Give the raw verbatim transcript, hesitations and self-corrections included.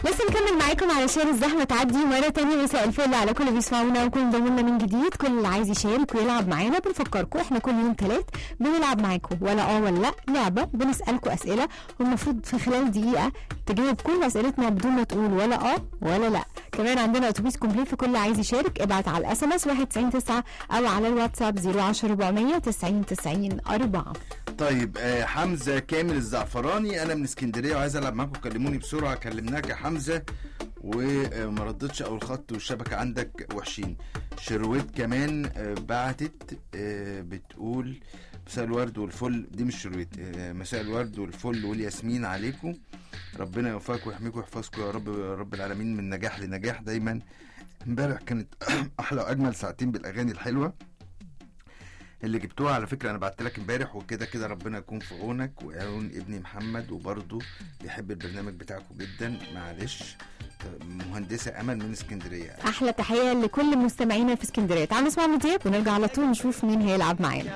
لسه نكمل معاكم علشان الزحمه تعدي مره تانية. مساء الفل على كل اللي بيسمعونا وكل ضمنا من جديد. كل اللي عايز يشارك ويلعب معانا بنفكركم احنا كل يوم ثلاث بنلعب معاكم ولا اه ولا لا لعبه، بنسالكم اسئله والمفروض في خلال دقيقه تجاوب كل اسئلتنا بدون ما تقول ولا اه ولا لا. كمان عندنا اتوبيس كومبليت في كل اللي عايز يشارك. ابعت على الاس ام اس واحد تسعين تسعة او على الواتساب صفر عشرة أربعمية تسعين تسعين أربعة. طيب آه حمزه كامل الزعفراني، انا من اسكندريه وعايز العب معاكم، كلموني بسرعه. كلمناك يا حمزه وما ردتش او الخط والشبكه عندك وحشين. شرويت كمان آه بعتت آه بتقول مساء الورد والفل. دي مش شرويت، آه مساء الورد والفل والياسمين عليكم، ربنا يوفقكم ويحميكم ويحفظكم يا رب يا رب العالمين، من نجاح لنجاح دايما. امبارح كانت احلى واجمل ساعتين بالاغاني الحلوه اللي جبتوها. على فكره انا بعت لك امبارح وكده كده ربنا يكون في عونك وعون ابني محمد، وبرده بيحب البرنامج بتاعكم جدا. معلش مهندسه امل من اسكندريه. احلى تحيه لكل مستمعينا في اسكندريه. تعالوا نسمع مدياب ونرجع على طول نشوف مين هيلعب معانا.